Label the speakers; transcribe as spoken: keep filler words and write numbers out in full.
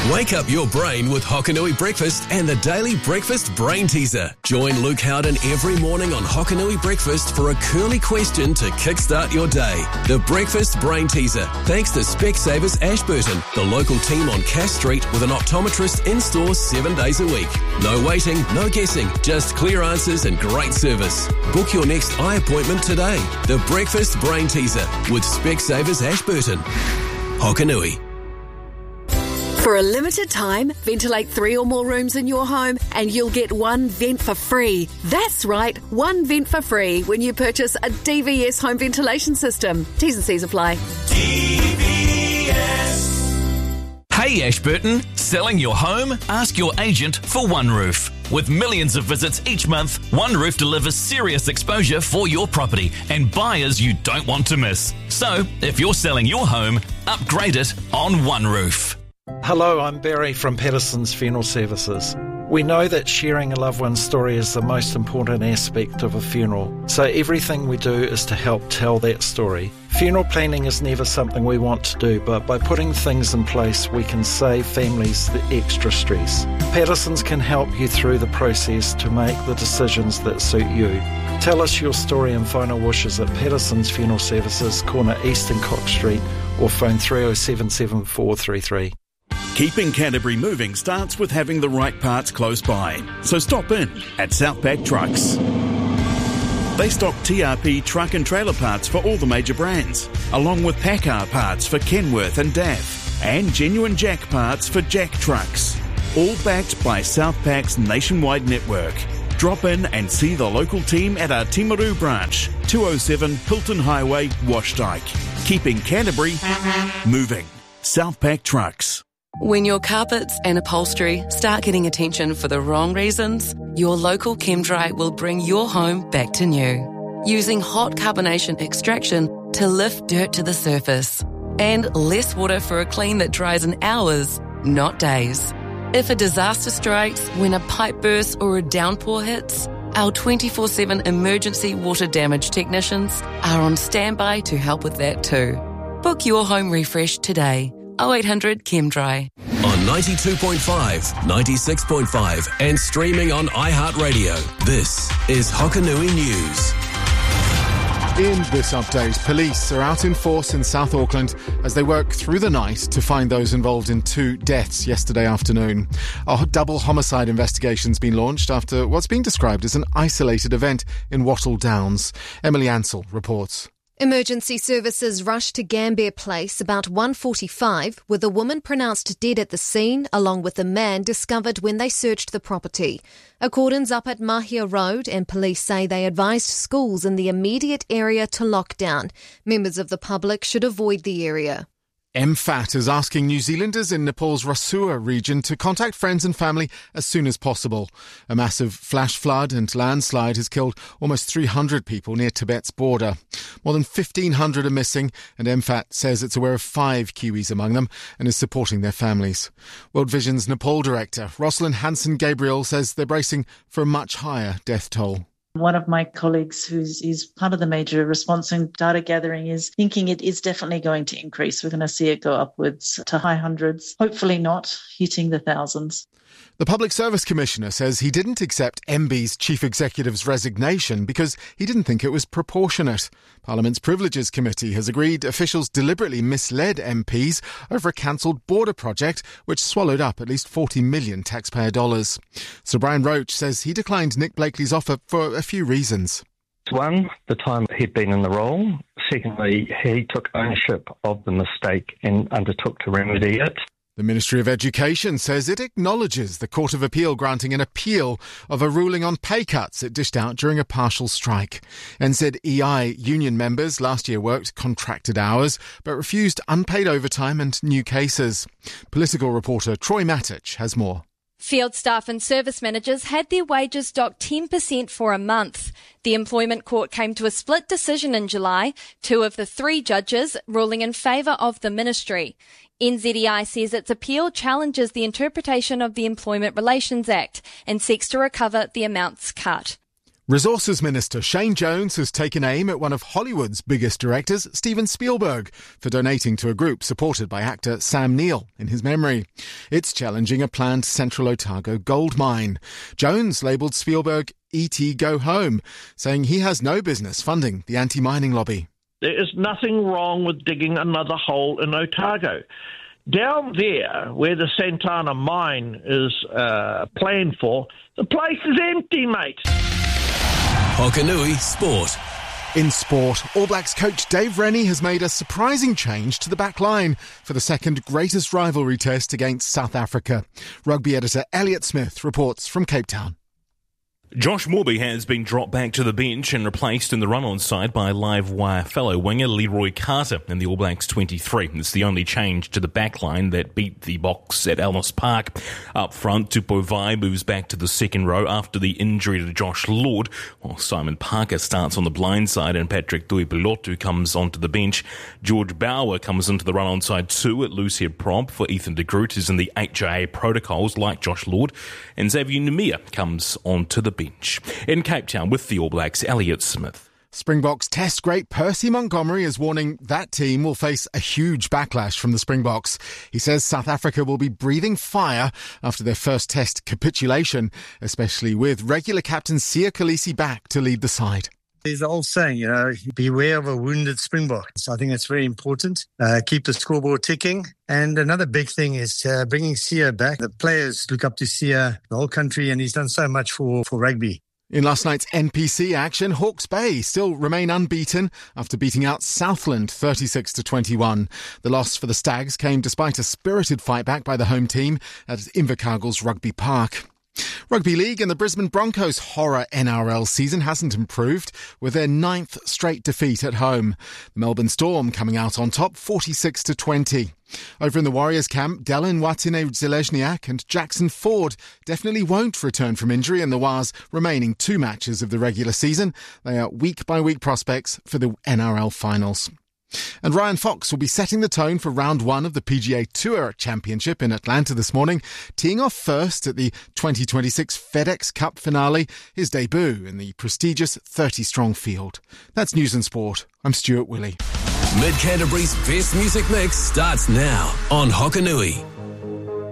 Speaker 1: Wake up your brain with Hokanui Breakfast and the Daily Breakfast Brain Teaser. Join Luke Howden every morning on Hokanui Breakfast for a curly question to kickstart your day. The Breakfast Brain Teaser, thanks to Specsavers Ashburton, the local team on Cass Street with an optometrist in-store seven days a week. No waiting, no guessing, just clear answers and great service. Book your next eye appointment today. The Breakfast Brain Teaser with Specsavers Ashburton. Hokanui.
Speaker 2: For a limited time, ventilate three or more rooms in your home and you'll get one vent for free. That's right, one vent for free when you purchase a D V S home ventilation system. T's and C's apply.
Speaker 3: D V S.
Speaker 4: Hey Ashburton, selling your home? Ask your agent for OneRoof. With millions of visits each month, OneRoof delivers serious exposure for your property and buyers you don't want to miss. So, if you're selling your home, upgrade it on OneRoof.
Speaker 5: Hello, I'm Barry from Patterson's Funeral Services. We know that sharing a loved one's story is the most important aspect of a funeral, so everything we do is to help tell that story. Funeral planning is never something we want to do, but by putting things in place, we can save families the extra stress. Patterson's can help you through the process to make the decisions that suit you. Tell us your story and final wishes at Patterson's Funeral Services, corner East and Cox Street, or phone three oh seven seven four three three.
Speaker 6: Keeping Canterbury moving starts with having the right parts close by. So stop in at Southpack Trucks. They stock T R P truck and trailer parts for all the major brands, along with Packard parts for Kenworth and D A F, and genuine Jack parts for Jack trucks. All backed by Southpack's nationwide network. Drop in and see the local team at our Timaru branch, two oh seven Hilton Highway, Washdyke. Keeping Canterbury moving. Southpack Trucks.
Speaker 7: When your carpets and upholstery start getting attention for the wrong reasons, your local ChemDry will bring your home back to new. Using hot carbonation extraction to lift dirt to the surface. And less water for a clean that dries in hours, not days. If a disaster strikes when a pipe bursts or a downpour hits, our twenty-four seven emergency water damage technicians are on standby to help with that too. Book your home refresh today. oh eight hundred ChemDry.
Speaker 1: On ninety-two point five, ninety-six point five and streaming on iHeartRadio. This is Hokanui News.
Speaker 8: In this update, police are out in force in South Auckland as they work through the night to find those involved in two deaths yesterday afternoon. A double homicide investigation's been launched after what's being described as an isolated event in Wattle Downs. Emily Ansell reports.
Speaker 9: Emergency services rushed to Gambier Place about one forty-five, with a woman pronounced dead at the scene, along with a man discovered when they searched the property. A cordon's up at Mahia Road, and police say they advised schools in the immediate area to lock down. Members of the public should avoid the area.
Speaker 8: M FAT is asking New Zealanders in Nepal's Rasua region to contact friends and family as soon as possible. A massive flash flood and landslide has killed almost three hundred people near Tibet's border. More than fifteen hundred are missing, and M FAT says it's aware of five Kiwis among them and is supporting their families. World Vision's Nepal director, Rosalind Hansen-Gabriel, says they're bracing for a much higher death toll.
Speaker 10: One of my colleagues who's is part of the major response and data gathering is thinking it is definitely going to increase. We're going to see it go upwards to high hundreds, hopefully not hitting the thousands.
Speaker 8: The Public Service Commissioner says he didn't accept M B's chief executive's resignation because he didn't think it was proportionate. Parliament's Privileges Committee has agreed officials deliberately misled M Ps over a cancelled border project which swallowed up at least forty million taxpayer dollars. Sir Brian Roach says he declined Nick Blakely's offer for a few reasons.
Speaker 11: One, the time he'd been in the role. Secondly, he took ownership of the mistake and undertook to remedy it.
Speaker 8: The Ministry of Education says it acknowledges the Court of Appeal granting an appeal of a ruling on pay cuts it dished out during a partial strike. N Z E I union members last year worked contracted hours but refused unpaid overtime and new cases. Political reporter Troy Matic has more.
Speaker 12: Field staff and service managers had their wages docked ten percent for a month. The Employment Court came to a split decision in July, two of the three judges ruling in favour of the ministry. N Z E I says its appeal challenges the interpretation of the Employment Relations Act and seeks to recover the amounts cut.
Speaker 8: Resources Minister Shane Jones has taken aim at one of Hollywood's biggest directors, Steven Spielberg, for donating to a group supported by actor Sam Neill in his memory. It's challenging a planned Central Otago gold mine. Jones labelled Spielberg E T Go Home, saying he has no business funding the anti-mining lobby.
Speaker 13: There is nothing wrong with digging another hole in Otago. Down there, where the Santana mine is uh, planned for, the place is empty, mate.
Speaker 1: Hokanui Sport.
Speaker 8: In sport, All Blacks coach Dave Rennie has made a surprising change to the back line for the second greatest rivalry test against South Africa. Rugby editor Elliot Smith reports from Cape Town.
Speaker 14: Josh Morby has been dropped back to the bench and replaced in the run-on side by live wire fellow winger Leroy Carter in the All Blacks twenty-three. It's the only change to the backline that beat the Boks at Ellis Park. Up front, Tupovai moves back to the second row after the injury to Josh Lord, while Simon Parker starts on the blind side and Patrick Tuipulotu comes onto the bench. George Bauer comes into the run-on side too at loose head prop for Ethan de Groot, who's in the H I A protocols like Josh Lord, and Xavier Numia comes onto the bench. In Cape Town with the All Blacks, Elliot Smith.
Speaker 8: Springboks Test great Percy Montgomery is warning that team will face a huge backlash from the Springboks. He says South Africa will be breathing fire after their first Test capitulation, especially with regular captain Siya Kolisi back to lead the side.
Speaker 15: There's an old saying, you know, beware of a wounded Springbok. So I think that's very important. Uh, keep the scoreboard ticking. And another big thing is uh, bringing Siya back. The players look up to Siya, the whole country, and he's done so much for, for rugby.
Speaker 8: In last night's N P C action, Hawke's Bay still remain unbeaten after beating out Southland thirty-six to twenty-one. The loss for the Stags came despite a spirited fight back by the home team at Invercargill's Rugby Park. Rugby League and the Brisbane Broncos' horror N R L season hasn't improved with their ninth straight defeat at home. The Melbourne Storm coming out on top forty-six to twenty. Over in the Warriors camp, Delin Watene-Zelezniak and Jackson Ford definitely won't return from injury in the Wars' remaining two matches of the regular season. They are week-by-week prospects for the N R L finals. And Ryan Fox will be setting the tone for round one of the P G A Tour Championship in Atlanta this morning, teeing off first at the twenty twenty-six FedEx Cup finale, his debut in the prestigious thirty-strong field. That's News and Sport. I'm Stuart Willey.
Speaker 1: Mid Canterbury's best music mix starts now on Hokanui.